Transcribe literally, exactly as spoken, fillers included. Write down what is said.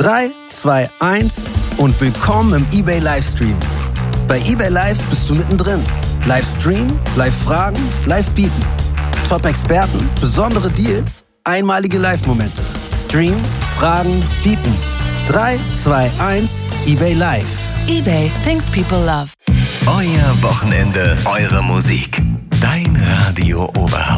drei, zwei, eins und willkommen im eBay Livestream. Bei eBay Live bist du mittendrin. Live streamen, live fragen, live bieten. Top-Experten, besondere Deals, einmalige Live-Momente. Stream, fragen, bieten. drei, zwei, eins, eBay Live. eBay, things people love. Euer Wochenende, eure Musik. Dein Radio Oberhausen.